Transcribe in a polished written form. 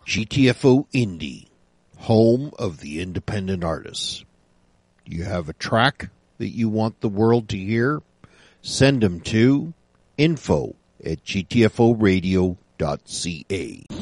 GTFO Indie, home of the independent artists. You have a track that you want the world to hear? Send them to info@gtforadio.ca.